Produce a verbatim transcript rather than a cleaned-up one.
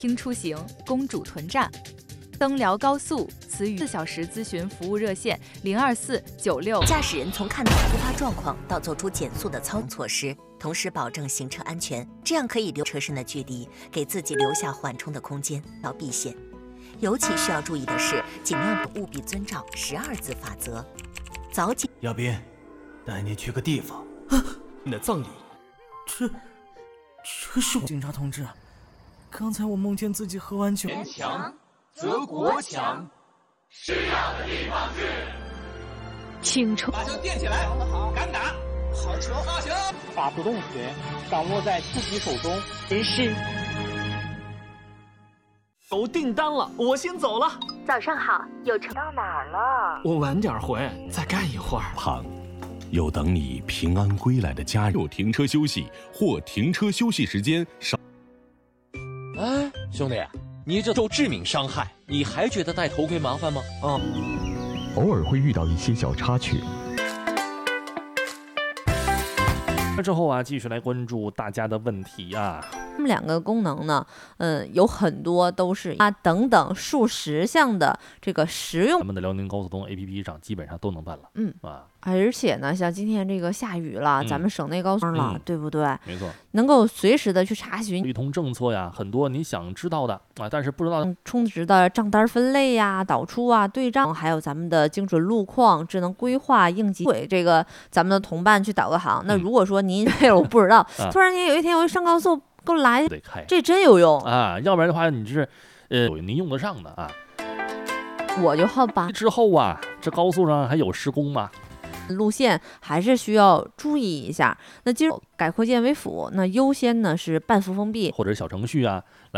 听出行公主屯站。登辽高速慈语四小时咨询服务热线零二四九六。 驾驶人从看到突发状况到做出减速的操作措施，同时保证行车安全，这样可以留车身的距离，给自己留下缓冲的空间，到避险。尤其需要注意的是，尽量务必遵照十二字法则。早警亚斌，带你去个地方，你的葬礼。 这，这是我警察同志。刚才我梦见自己喝完酒。 人强则国强，是要的地方是。 请抽。 把球垫起来，敢打，好球，好球！ 把主动权掌握在自己手中。 人事。 有订单了，我先走了。 早上好，有成到哪儿了？ 我晚点回，再干一会儿。 旁，有等你平安归来的家人。有停车休息或停车休息时间少。 哎，兄弟，你这受致命伤害，你还觉得戴头盔麻烦吗？啊， 偶尔会遇到一些小插曲。 那之后啊，继续来关注大家的问题啊。 它们两个功能呢，嗯，有很多都是啊等等数十项的这个实用。 咱们的辽宁高速通 A P P 上基本上都能办了， 嗯啊， 而且呢，像今天这个下雨了，嗯、咱们省内高速了，嗯、对不对？ 没错， 能够随时的去查询一通政策呀，很多你想知道的啊，但是不知道的充值的账单分类呀、导出啊、对账，还有咱们的精准路况、智能规划、应急轨，这个咱们的同伴去导个航。那如果说您这个我不知道， 啊、 突然间有一天我上高速。给我来， 得开， 这真有用啊！要不然的话，你是，呃，您用得上的啊。 我就好吧。 之后啊，这高速上还有施工吗？ 路线还是需要注意一下。那进入改扩建为辅，那优先呢是半幅封闭或者小程序啊。